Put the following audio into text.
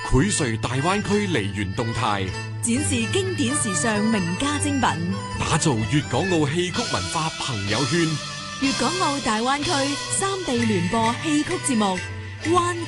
匯萃大灣區梨園動態， 展示經典時尚名家精品， 打造粵港澳戲曲文化朋友圈。 粵港澳大灣區3地聯播戲曲節目，灣